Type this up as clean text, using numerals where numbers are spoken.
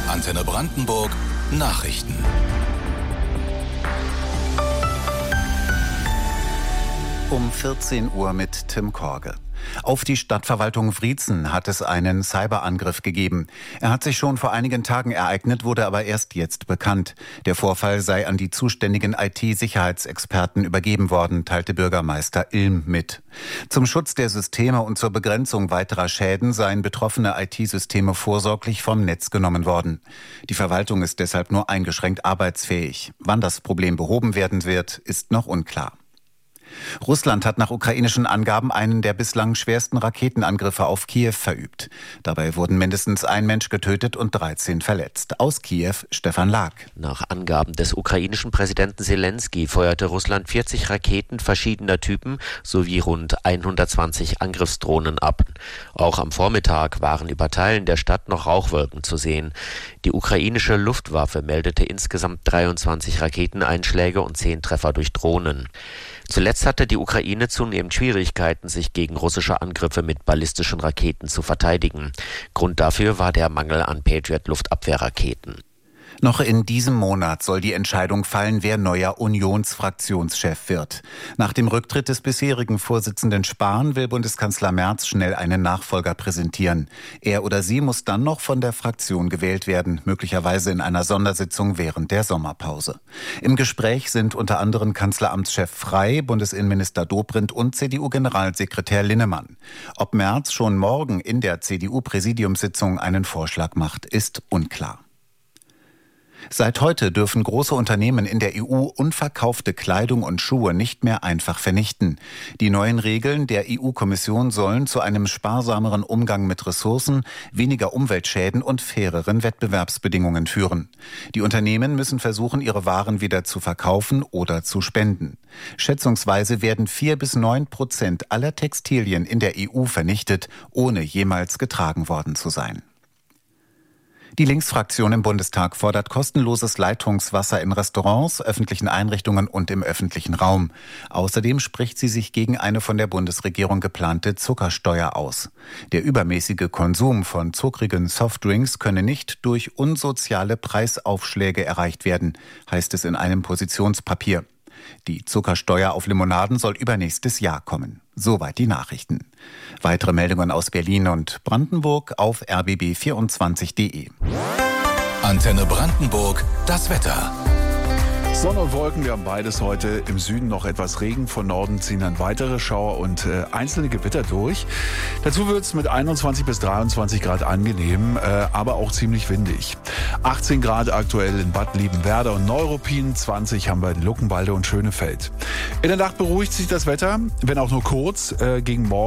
Antenne Brandenburg Nachrichten. Um 14 Uhr mit Tim Korge. Auf die Stadtverwaltung Wriezen hat es einen Cyberangriff gegeben. Er hat sich schon vor einigen Tagen ereignet, wurde aber erst jetzt bekannt. Der Vorfall sei an die zuständigen IT-Sicherheitsexperten übergeben worden, teilte Bürgermeister Ilm mit. Zum Schutz der Systeme und zur Begrenzung weiterer Schäden seien betroffene IT-Systeme vorsorglich vom Netz genommen worden. Die Verwaltung ist deshalb nur eingeschränkt arbeitsfähig. Wann das Problem behoben werden wird, ist noch unklar. Russland hat nach ukrainischen Angaben einen der bislang schwersten Raketenangriffe auf Kiew verübt. Dabei wurden mindestens ein Mensch getötet und 13 verletzt. Aus Kiew Stefan Lag. Nach Angaben des ukrainischen Präsidenten Zelensky feuerte Russland 40 Raketen verschiedener Typen sowie rund 120 Angriffsdrohnen ab. Auch am Vormittag waren über Teilen der Stadt noch Rauchwolken zu sehen. Die ukrainische Luftwaffe meldete insgesamt 23 Raketeneinschläge und 10 Treffer durch Drohnen. Zuletzt hatte die Ukraine zunehmend Schwierigkeiten, sich gegen russische Angriffe mit ballistischen Raketen zu verteidigen. Grund dafür war der Mangel an Patriot-Luftabwehrraketen. Noch in diesem Monat soll die Entscheidung fallen, wer neuer Unionsfraktionschef wird. Nach dem Rücktritt des bisherigen Vorsitzenden Spahn will Bundeskanzler Merz schnell einen Nachfolger präsentieren. Er oder sie muss dann noch von der Fraktion gewählt werden, möglicherweise in einer Sondersitzung während der Sommerpause. Im Gespräch sind unter anderem Kanzleramtschef Frey, Bundesinnenminister Dobrindt und CDU-Generalsekretär Linnemann. Ob Merz schon morgen in der CDU-Präsidiumssitzung einen Vorschlag macht, ist unklar. Seit heute dürfen große Unternehmen in der EU unverkaufte Kleidung und Schuhe nicht mehr einfach vernichten. Die neuen Regeln der EU-Kommission sollen zu einem sparsameren Umgang mit Ressourcen, weniger Umweltschäden und faireren Wettbewerbsbedingungen führen. Die Unternehmen müssen versuchen, ihre Waren wieder zu verkaufen oder zu spenden. Schätzungsweise werden 4-9% aller Textilien in der EU vernichtet, ohne jemals getragen worden zu sein. Die Linksfraktion im Bundestag fordert kostenloses Leitungswasser in Restaurants, öffentlichen Einrichtungen und im öffentlichen Raum. Außerdem spricht sie sich gegen eine von der Bundesregierung geplante Zuckersteuer aus. Der übermäßige Konsum von zuckrigen Softdrinks könne nicht durch unsoziale Preisaufschläge erreicht werden, heißt es in einem Positionspapier. Die Zuckersteuer auf Limonaden soll übernächstes Jahr kommen. Soweit die Nachrichten. Weitere Meldungen aus Berlin und Brandenburg auf rbb24.de. Antenne Brandenburg, das Wetter. Sonne und Wolken, wir haben beides heute. Im Süden noch etwas Regen, von Norden ziehen dann weitere Schauer und einzelne Gewitter durch. Dazu wird es mit 21 bis 23 Grad angenehm, aber auch ziemlich windig. 18 Grad aktuell in Bad Liebenwerda und Neuruppin, 20 haben wir in Luckenwalde und Schönefeld. In der Nacht beruhigt sich das Wetter, wenn auch nur kurz, gegen morgen